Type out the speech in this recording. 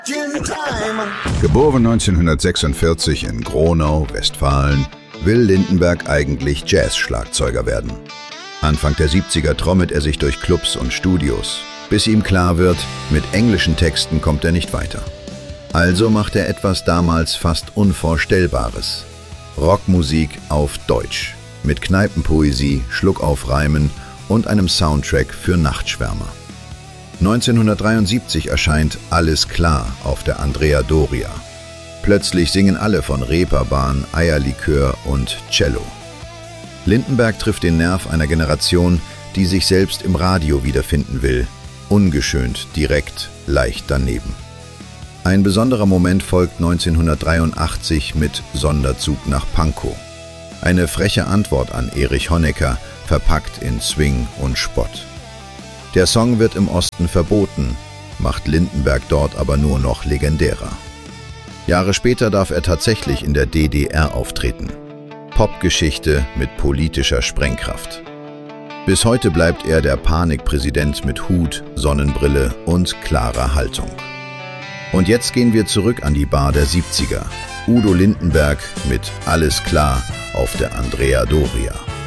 Geboren 1946 in Gronau, Westfalen, will Lindenberg eigentlich Jazz-Schlagzeuger werden. Anfang der 70er trommelt er sich durch Clubs und Studios, bis ihm klar wird, mit englischen Texten kommt er nicht weiter. Also macht er etwas damals fast Unvorstellbares. Rockmusik auf Deutsch, mit Kneipenpoesie, Schluckaufreimen und einem Soundtrack für Nachtschwärmer. 1973 erscheint Alles klar auf der Andrea Doria. Plötzlich singen alle von Reeperbahn, Eierlikör und Cello. Lindenberg trifft den Nerv einer Generation, die sich selbst im Radio wiederfinden will. Ungeschönt, direkt, leicht daneben. Ein besonderer Moment folgt 1983 mit Sonderzug nach Pankow. Eine freche Antwort an Erich Honecker, verpackt in Swing und Spott. Der Song wird im Osten verboten, macht Lindenberg dort aber nur noch legendärer. Jahre später darf er tatsächlich in der DDR auftreten. Popgeschichte mit politischer Sprengkraft. Bis heute bleibt er der Panikpräsident mit Hut, Sonnenbrille und klarer Haltung. Und jetzt gehen wir zurück an die Bar der 70er. Udo Lindenberg mit Alles klar auf der Andrea Doria.